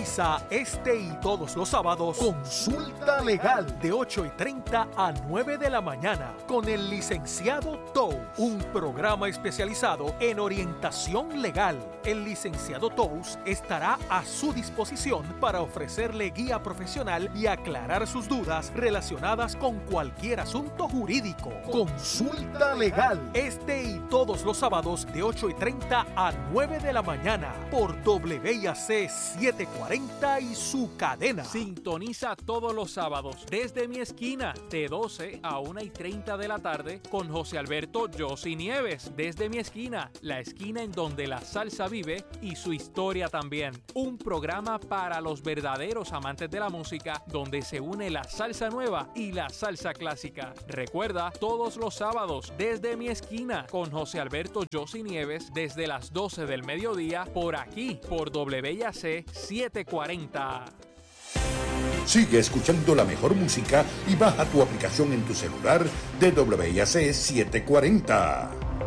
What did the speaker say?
Sintoniza este y todos los sábados Consulta Legal de 8:30 a 9 de la mañana con el licenciado Tous, un programa especializado en orientación legal. El licenciado Tous estará a su disposición para ofrecerle guía profesional y aclarar sus dudas relacionadas con cualquier asunto jurídico. Consulta Legal este y todos los sábados de 8:30 a 9 de la mañana por WIAC 740 y su cadena. Sintoniza todos los sábados desde mi esquina de 12 a 1:30 de la tarde con José Alberto Yossi Nieves. Desde mi esquina, la esquina en donde la salsa vive y su historia también. Un programa para los verdaderos amantes de la música donde se une la salsa nueva y la salsa clásica. Recuerda, todos los sábados desde mi esquina con José Alberto Yossi Nieves desde las 12 del mediodía por aquí, por WIAC 740. Sigue escuchando la mejor música y baja tu aplicación en tu celular de WIAC 740.